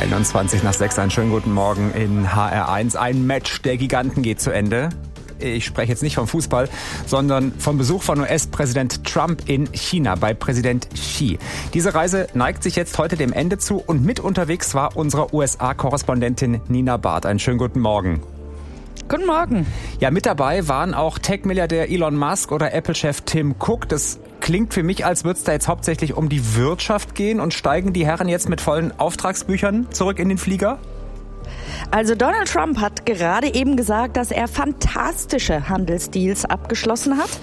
21:06, einen schönen guten Morgen in HR1. Ein Match der Giganten geht zu Ende. Ich spreche jetzt nicht vom Fußball, sondern vom Besuch von US-Präsident Trump in China bei Präsident Xi. Diese Reise neigt sich jetzt heute dem Ende zu und mit unterwegs war unsere USA-Korrespondentin Nina Barth. Einen schönen guten Morgen. Guten Morgen. Ja, mit dabei waren auch Tech-Milliardär Elon Musk oder Apple-Chef Tim Cook. Das klingt für mich, als würde es da jetzt hauptsächlich um die Wirtschaft gehen. Und steigen die Herren jetzt mit vollen Auftragsbüchern zurück in den Flieger? Also Donald Trump hat gerade eben gesagt, dass er fantastische Handelsdeals abgeschlossen hat.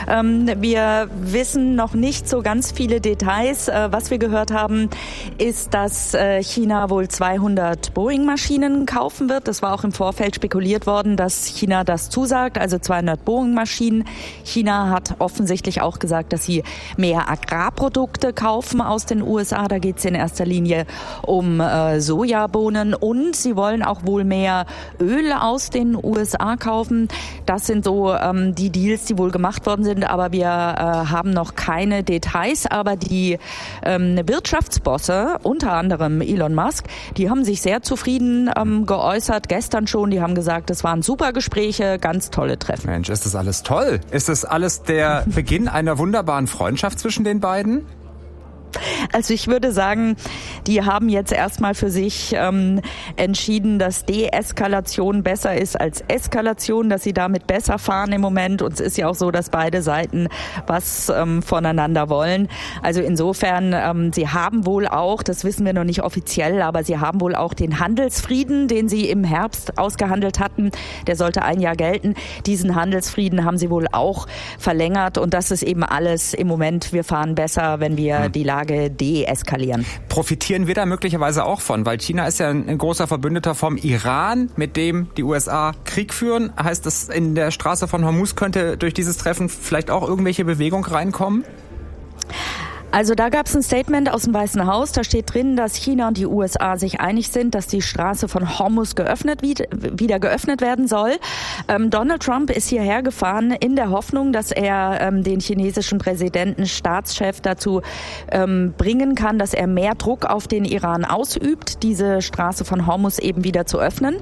Wir wissen noch nicht so ganz viele Details. Was wir gehört haben, ist, dass China wohl 200 Boeing-Maschinen kaufen wird. Das war auch im Vorfeld spekuliert worden, dass China das zusagt, also 200 Boeing-Maschinen. China hat offensichtlich auch gesagt, dass sie mehr Agrarprodukte kaufen aus den USA. Da geht es in erster Linie um Sojabohnen und sie wollen auch wohl mehr Öl aus den USA kaufen. Das sind so die Deals, die wohl gemacht worden sind, aber wir haben noch keine Details. Aber die Wirtschaftsbosse, unter anderem Elon Musk, die haben sich sehr zufrieden geäußert, gestern schon. Die haben gesagt, es waren super Gespräche, ganz tolle Treffen. Mensch, ist das alles toll? Ist das alles der Beginn einer wunderbaren Freundschaft zwischen den beiden? Also ich würde sagen, die haben jetzt erstmal für sich entschieden, dass Deeskalation besser ist als Eskalation, dass sie damit besser fahren im Moment. Und es ist ja auch so, dass beide Seiten was voneinander wollen. Also insofern, sie haben wohl auch, das wissen wir noch nicht offiziell, aber sie haben wohl auch den Handelsfrieden, den sie im Herbst ausgehandelt hatten, der sollte ein Jahr gelten. Diesen Handelsfrieden haben sie wohl auch verlängert. Und das ist eben alles im Moment, wir fahren besser, wenn wir die Lage deeskalieren. Profitieren wir da möglicherweise auch von? Weil China ist ja ein großer Verbündeter vom Iran, mit dem die USA Krieg führen. Heißt das, in der Straße von Hormuz könnte durch dieses Treffen vielleicht auch irgendwelche Bewegung reinkommen? Also da gab es ein Statement aus dem Weißen Haus, da steht drin, dass China und die USA sich einig sind, dass die Straße von Hormuz wieder geöffnet werden soll. Donald Trump ist hierher gefahren in der Hoffnung, dass er den chinesischen Präsidenten, Staatschef dazu bringen kann, dass er mehr Druck auf den Iran ausübt, diese Straße von Hormuz eben wieder zu öffnen.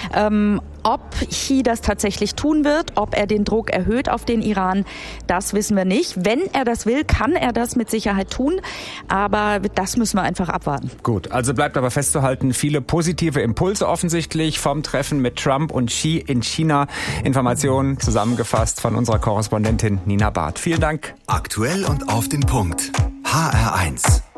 Ob Xi das tatsächlich tun wird, ob er den Druck erhöht auf den Iran, das wissen wir nicht. Wenn er das will, kann er das mit Sicherheit tun, aber das müssen wir einfach abwarten. Gut, also bleibt aber festzuhalten, viele positive Impulse offensichtlich vom Treffen mit Trump und Xi in China. Informationen zusammengefasst von unserer Korrespondentin Nina Barth. Vielen Dank. Aktuell und auf den Punkt. HR1.